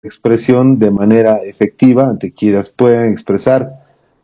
expresión de manera efectiva ante quienes puedan expresar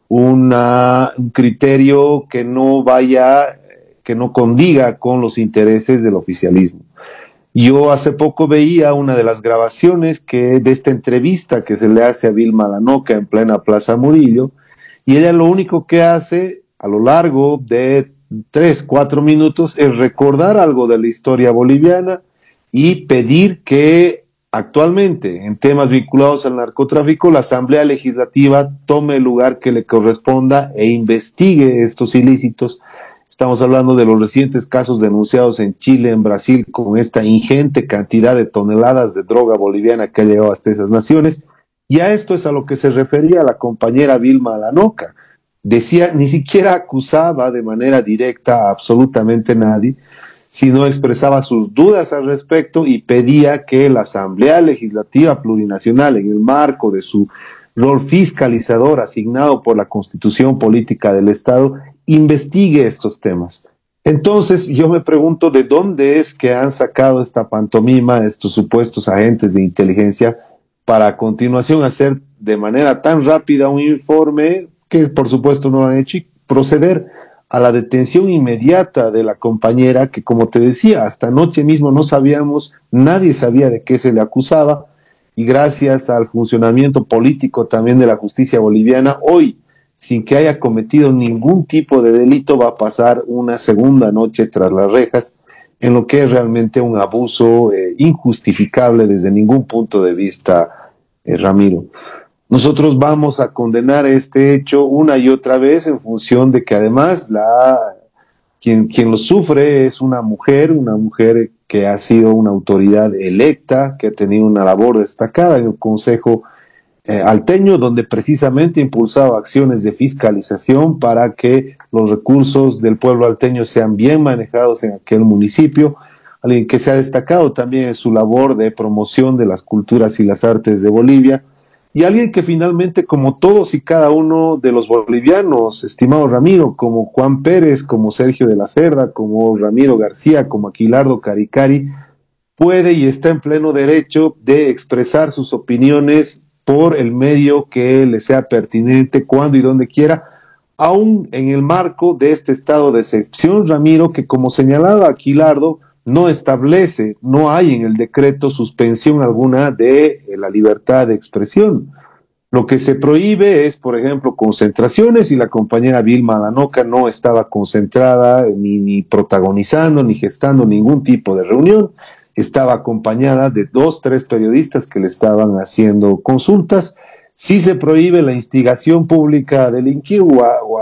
un criterio que no vaya, que no condiga con los intereses del oficialismo. Yo hace poco veía una de las grabaciones de esta entrevista que se le hace a Vilma Lanoca en plena Plaza Murillo, y ella lo único que hace a lo largo de 3, 4 minutos es recordar algo de la historia boliviana y pedir que actualmente en temas vinculados al narcotráfico la Asamblea Legislativa tome el lugar que le corresponda e investigue estos ilícitos. Estamos hablando de los recientes casos denunciados en Chile, en Brasil, con esta ingente cantidad de toneladas de droga boliviana que ha llegado hasta esas naciones. Y a esto es a lo que se refería la compañera Vilma Lanoca. Decía, ni siquiera acusaba de manera directa a absolutamente nadie, sino expresaba sus dudas al respecto y pedía que la Asamblea Legislativa Plurinacional, en el marco de su rol fiscalizador asignado por la Constitución Política del Estado, investigue estos temas. Entonces yo me pregunto de dónde es que han sacado esta pantomima estos supuestos agentes de inteligencia para a continuación hacer de manera tan rápida un informe que por supuesto no lo han hecho y proceder a la detención inmediata de la compañera que, como te decía, hasta anoche mismo no sabíamos, nadie sabía de qué se le acusaba, y gracias al funcionamiento político también de la justicia boliviana, hoy, sin que haya cometido ningún tipo de delito, va a pasar una segunda noche tras las rejas, en lo que es realmente un abuso injustificable desde ningún punto de vista, Ramiro. Nosotros vamos a condenar este hecho una y otra vez en función de que además quien lo sufre es una mujer que ha sido una autoridad electa, que ha tenido una labor destacada en el Consejo Alteño, donde precisamente impulsaba acciones de fiscalización para que los recursos del pueblo alteño sean bien manejados en aquel municipio. Alguien que se ha destacado también en su labor de promoción de las culturas y las artes de Bolivia, y alguien que finalmente, como todos y cada uno de los bolivianos, estimado Ramiro, como Juan Pérez, como Sergio de la Cerda, como Ramiro García, como Aquilardo Caricari, puede y está en pleno derecho de expresar sus opiniones por el medio que le sea pertinente, cuando y donde quiera, aún en el marco de este estado de excepción, Ramiro, que como señalaba Aquilardo, no establece, no hay en el decreto suspensión alguna de la libertad de expresión. Lo que se prohíbe es, por ejemplo, concentraciones, y la compañera Vilma Lanoca no estaba concentrada, ni protagonizando, ni gestando ningún tipo de reunión. Estaba acompañada de 2, 3 periodistas que le estaban haciendo consultas. Sí se prohíbe la instigación pública a delinquir o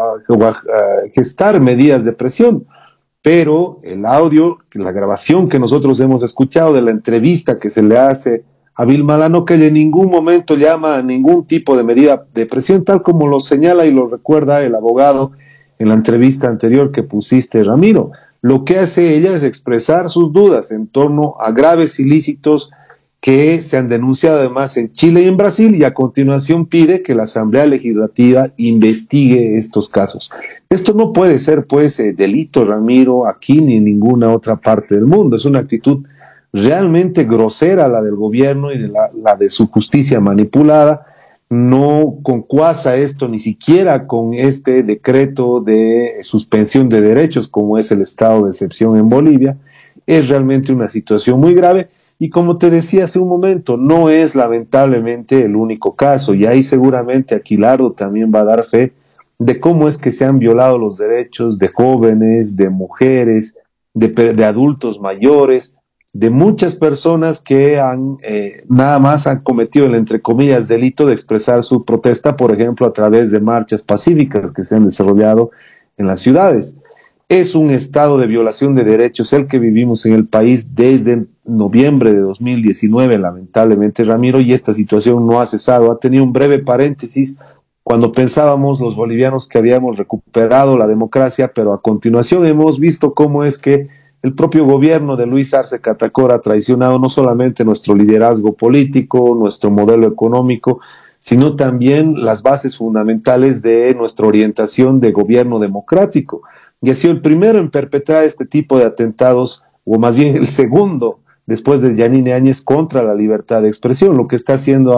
a gestar medidas de presión, pero el audio, la grabación que nosotros hemos escuchado de la entrevista que se le hace a Vilma Lanoca, que en ningún momento llama a ningún tipo de medida de presión, tal como lo señala y lo recuerda el abogado en la entrevista anterior que pusiste, Ramiro. Lo que hace ella es expresar sus dudas en torno a graves ilícitos que se han denunciado además en Chile y en Brasil, y a continuación pide que la Asamblea Legislativa investigue estos casos. Esto no puede ser, pues, delito, Ramiro, aquí ni en ninguna otra parte del mundo. Es una actitud realmente grosera la del gobierno y la de su justicia manipulada. No concuasa esto ni siquiera con este decreto de suspensión de derechos, como es el estado de excepción en Bolivia. Es realmente una situación muy grave. Y como te decía hace un momento, no es lamentablemente el único caso, y ahí seguramente Aquilardo también va a dar fe de cómo es que se han violado los derechos de jóvenes, de mujeres, de adultos mayores, de muchas personas que nada más han cometido el, entre comillas, delito de expresar su protesta, por ejemplo, a través de marchas pacíficas que se han desarrollado en las ciudades. Es un estado de violación de derechos el que vivimos en el país desde noviembre de 2019, lamentablemente, Ramiro, y esta situación no ha cesado. Ha tenido un breve paréntesis cuando pensábamos los bolivianos que habíamos recuperado la democracia, pero a continuación hemos visto cómo es que el propio gobierno de Luis Arce Catacora ha traicionado no solamente nuestro liderazgo político, nuestro modelo económico, sino también las bases fundamentales de nuestra orientación de gobierno democrático. Y ha sido el primero en perpetrar este tipo de atentados, o más bien el segundo después de Yanine Áñez contra la libertad de expresión. Lo que está haciendo